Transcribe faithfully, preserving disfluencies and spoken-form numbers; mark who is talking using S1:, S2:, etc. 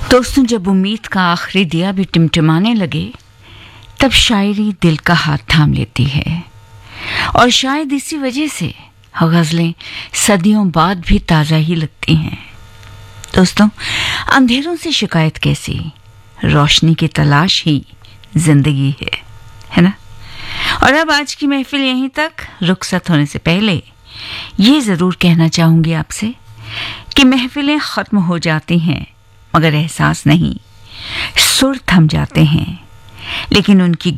S1: दोस्तों, जब उम्मीद का आखिरी दिया भी टिमटिमाने लगे तब शायरी दिल का हाथ थाम लेती है, और शायद इसी वजह से गज़लें सदियों बाद भी ताज़ा ही लगती हैं। दोस्तों, अंधेरों से शिकायत कैसी, रोशनी की तलाश ही जिंदगी है है ना। और अब आज की महफिल यहीं तक। रुखसत होने से पहले ये ज़रूर कहना चाहूँगी आपसे कि महफिलें ख़त्म हो जाती हैं मगर एहसास नहीं, सुर थम जाते हैं, लेकिन उनकी